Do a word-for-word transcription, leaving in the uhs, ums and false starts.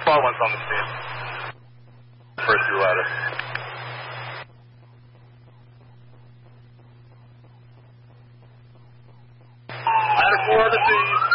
Squad one's on the scene. First through ladder. Ladder four on the scene.